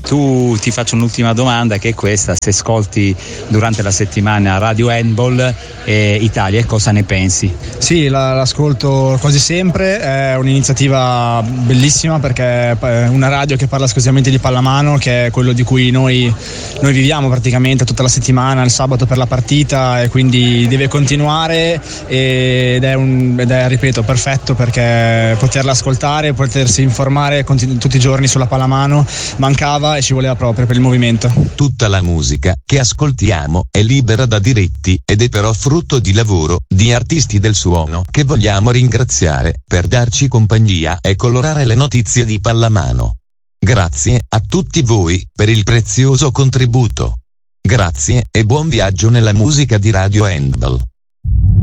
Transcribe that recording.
Tu ti faccio un'ultima domanda, che è questa: se ascolti durante la settimana Radio Handball Italia, cosa ne pensi? Sì, l'ascolto quasi sempre, è un'iniziativa bellissima perché è una radio che parla esclusivamente di pallamano, che è quello di cui noi viviamo praticamente tutta la settimana, il sabato per la partita, e quindi deve continuare, ed è, ripeto, perfetto, perché poterla ascoltare, potersi informare tutti i giorni sulla pallamano mancava e ci voleva proprio per il movimento. Tutta la musica che ascoltiamo è libera da diritti ed è però frutto di lavoro di artisti del suono che vogliamo ringraziare per darci compagnia e colorare le notizie di pallamano. Grazie a tutti voi per il prezioso contributo. Grazie e buon viaggio nella musica di Radio Handball.